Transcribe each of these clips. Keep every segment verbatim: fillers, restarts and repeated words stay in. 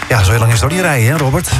Ja, zo heel lang is het ook niet rijden, hè, Robert?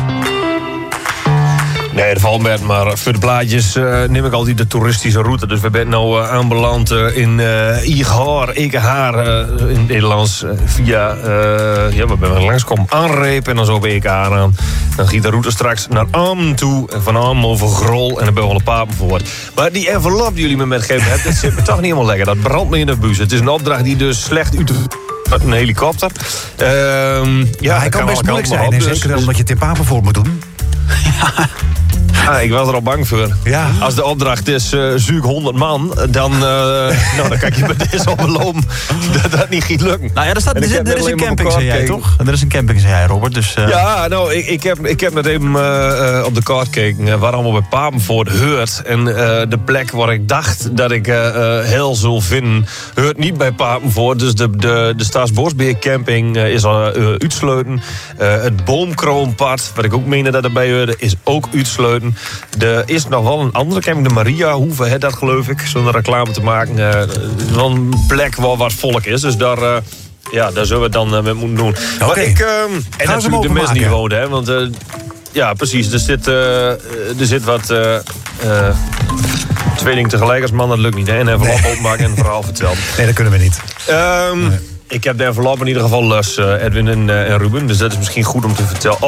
Nee, dat valt met, maar voor de plaatjes uh, neem ik altijd de toeristische route. Dus we zijn nu uh, aanbeland uh, in uh, Igor, Ekehaar, uh, in het Nederlands. Uh, via, uh, ja, we zijn langskomen Aanreep en dan zo bij Ekehaar aan. Dan gaat de route straks naar Am toe. En van Am over Grol en dan ben we wel een Papenvoort. Maar die envelop die jullie me metgeven hebben, dat zit me toch niet helemaal lekker. Dat brandt me in de buis. Het is een opdracht die dus slecht uit een helikopter. Uh, ja, hij kan best moeilijk zijn, op, en dus, zeker omdat je het in Papenvoort moet doen. Ja. Ah, ik was er al bang voor. Ja. Als de opdracht is uh, zoek honderd man, dan, uh, nou, dan kan ik je met deze al beloven dat dat niet gaat lukken. Nou ja, er, staat, er, er, er is een camping, zei jij, toch? Er is een camping, zei jij, Robert. Dus, uh... Ja, nou, ik, ik, heb, ik heb net even uh, op de kaart gekeken uh, waar allemaal bij Papenvoort heurt. En uh, de plek waar ik dacht dat ik uh, uh, heel zou vinden, heurt niet bij Papenvoort. Dus de, de, de Staatsbosbeheer camping uh, is al uh, uitsluiten. Uh, het Boomkroonpad, wat ik ook meende dat erbij hoorde, is ook uitsluiten. Er is nog wel een andere camping, de Mariahoeve, hè, dat geloof ik, zonder reclame te maken. Uh, wel een plek waar wat volk is, dus daar, uh, ja, daar zullen we het dan uh, mee moeten doen. Okay. Maar ik, uh, en gaan natuurlijk de mensen die wonen, hè, want uh, ja, precies, er zit, uh, er zit wat... Uh, uh, twee dingen tegelijk als man, dat lukt niet, hè? Een envelop nee. openmaken en een verhaal vertellen. Nee, dat kunnen we niet. Um, nee. Ik heb de envelop in ieder geval lus, uh, Edwin en, uh, en Ruben. Dus dat is misschien goed om te vertellen.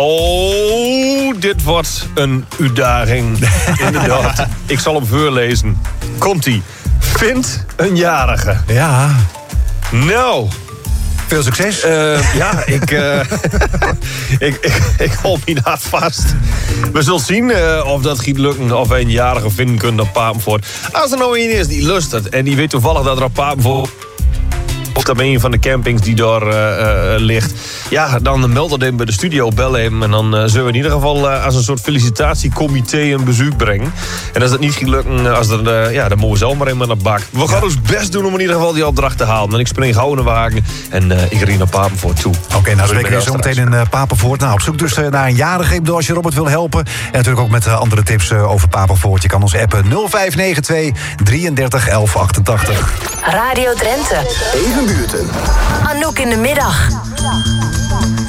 Oh, dit wordt een uitdaging. Inderdaad. Ik zal hem voorlezen. Komt-ie. Vind een jarige. Ja. Nou. Veel succes. Uh, ja, ik, uh, ik, ik, ik hold me daar vast. We zullen zien uh, of dat gaat lukken. Of wij een jarige vinden kunnen op Papenvoort. Als er nou een is die lust en die weet toevallig dat er op Papenvoort... of dat een van de campings die daar uh, uh, ligt. Ja, dan meld dat even bij de studio, bel hem. En dan uh, zullen we in ieder geval uh, als een soort felicitatiecomité een bezoek brengen. En als dat niet gaat lukken, als er, uh, ja, dan moeten we zelf maar in met een bak. We gaan ja. ons best doen om in ieder geval die opdracht te halen. En ik spring gauw in de wagen en uh, ik rijd naar Papenvoort toe. Oké, okay, nou spreken we zo meteen in uh, Papenvoort. Nou, op zoek dus uh, naar een jarige, als je Robert wil helpen. En natuurlijk ook met uh, andere tips uh, over Papenvoort. Je kan ons appen nul vijf negen twee drieëndertig elf achtentachtig. Radio Drenthe. Evenbuurten. Anouk in de middag.